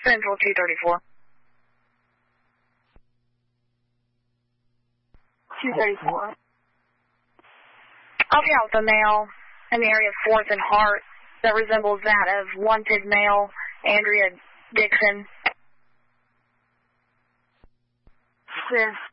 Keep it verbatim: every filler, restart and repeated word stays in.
Central two thirty-four. two thirty-four. I'll be out with a male in the area of fourth and Hart that resembles that of wanted male Andrea Dixon. fifth